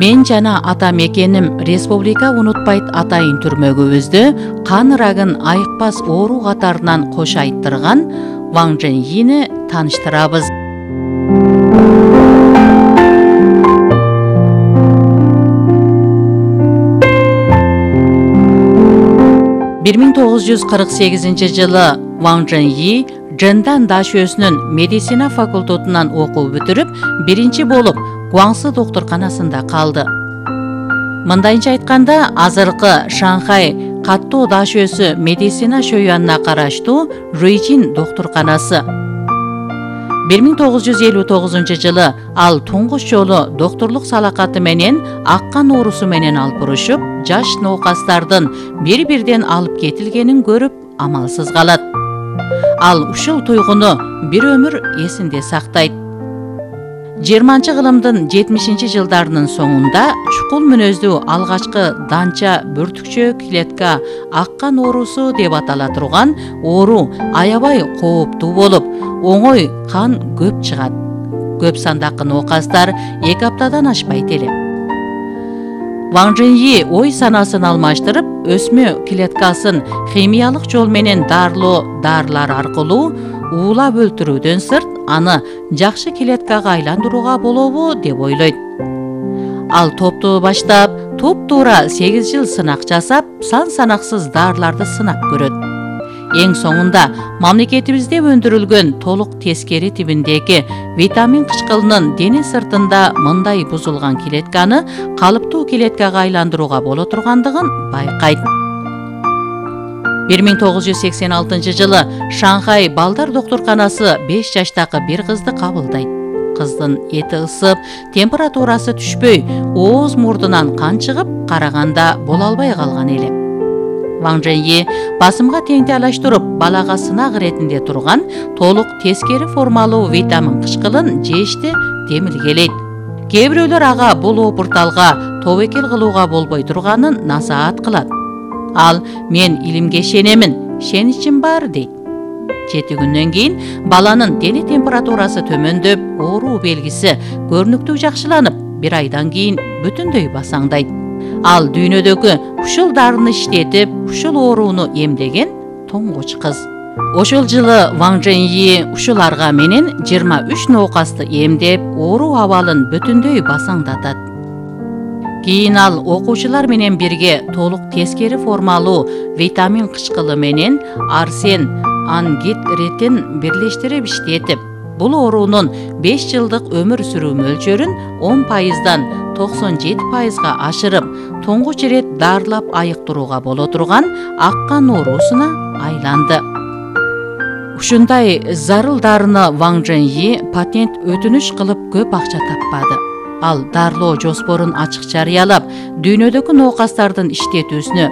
Мен жана атам экеним республика унутпайт атайын түрмөгүбүздү кан рагын айыкпас оору катарынан кошо айттырган Ван Чжэньйини тааныштырабыз. 1948 жылы Ван Чжэньйи Чжэндан дашөсүнүн медицина факультетунан окуу бүтүрүп, биринчи болуп Гуаңсы доктурканасында калды. Мындайынча айтканда, азыркы Шанхай каттоо дашөсү медицина шөйүанына караштуу Руйжин доктурканасы. 1959 жылы ал туңгуч жолу доктурлук салакаты менен аккан оорусу менен алпурушуп, жаш ноокастардын бир-бирден алып кетилгенин көрүп амалсыз калат. Ал ушул туйгуну бир өмүр эсинде сактайт. 20-кылымдын 70-жылдарынын соңунда чукул мүнөздүү алгачкы данча бүртүкчө клетка аккан оорусу деп атала турган оору аябай кооптуу болуп, оңой кан көп чыгат. Көп сандагы ноокастар 2 аптадан ашпайт эле. Ван Чжэньйи ой санасын алмаштырып, өсмө клеткасын химиялык жол менен дарылоо дарылар аркылуу уулап өлтүрүүдөн сырт, аны жакшы клеткага айландырууга болобу деп ойлойт. Ал топту баштап, туп-туура 8 жыл сынак жасап, сан-санаксыз дарыларды сынап көрөт. Эң соңунда мамлекетибизде өндүрүлгөн толук тескери тибиндеги витамин кычкылынын дене сыртында мындай бузулган клетканы калыптуу клеткага айландырууга боло тургандыгын байкайт. 1986 жылы Шанхай балдар доктурканасы 5 жаштагы бир кызды кабылдайт. Кыздын эти ысып, температурасы түшпөй, ооз мурдунан кан чыгып, караганда боло албай калган эле. Ван Чжэньйи басымга теңтелаштырып, балага сынак иретинде турган толук тескери формалуу витамин кычкылын жешти демилгелейт. Кээ бирөөлөр ага бул опурталга тобокел кылууга болбой турганын насаат кылат. Ал мен илимге ишенемин, ишеничим бар дейт. 7 күндөн кийин баланын дене температурасы төмөндөп, ооруу белгиси көрүнүктүү жакшыланып, 1 айдан кийин бүтүндөй басаңдайт. Ал дүйнөдөгү ушул дарыны иштетип, ушул ооруну эмдеген тоңгуч кыз. Ошол жылы Ван Чжэньйи ушуларга менен 23 ноокасты эмдеп, ооруу абалын бүтүндөй басаңдатат. Кийин ал окуучулар менен бирге толук тескери формалуу витамин кычкылы менен арсен ангидритин бирлештирип иштетип, бул оорунун 5 жылдык өмүр сүрүү мөлчөрүн 10%дан 97%га ашырып, тоңгуч ирет дарылап айыктырууга боло турган аккан оорусуна айланды. Ушундай зарыл дарыны Ван Чжэньйи патент өтүнүш кылып көп акча таппады. Ал дарылоо жоспорун ачык жарыялап, дүйнөдөгү ноокастардын иштетүүсүнө